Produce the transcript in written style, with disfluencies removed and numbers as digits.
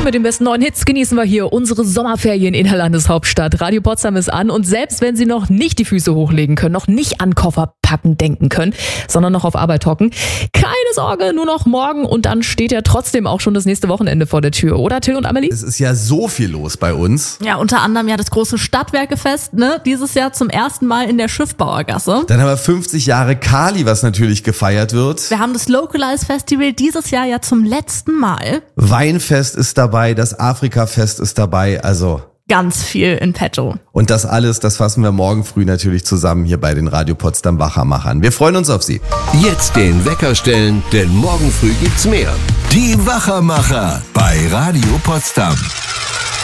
mit den besten neuen Hits genießen wir hier unsere Sommerferien in der Landeshauptstadt. Radio Potsdam ist an und selbst wenn Sie noch nicht die Füße hochlegen können, noch nicht an Koffer packen denken können, sondern noch auf Arbeit hocken, keine Sorge, nur noch morgen und dann steht ja trotzdem auch schon das nächste Wochenende vor der Tür, oder Till und Amelie? Es ist ja so viel los bei uns. Ja, unter anderem ja das große Stadtwerkefest, ne? Dieses Jahr zum ersten Mal in der Schiffbauergasse. Dann haben wir 50 Jahre Kali, was natürlich gefeiert wird. Wir haben das Localize Festival dieses Jahr ja zum letzten Mal. Weinfest ist dabei, das Afrika-Fest ist dabei, also Ganz viel in petto. und das alles, das fassen wir morgen früh natürlich zusammen hier bei den Radio Potsdam Wachermachern. Wir freuen uns auf Sie. Jetzt den Wecker stellen, denn morgen früh gibt's mehr. Die Wachermacher bei Radio Potsdam.